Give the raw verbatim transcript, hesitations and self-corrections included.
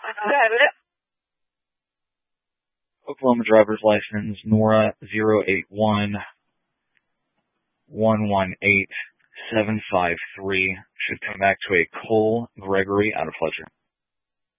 Oklahoma driver's license, Nora zero eight one one one eight seven five three. Should come back to a Cole Gregory out of Fletcher.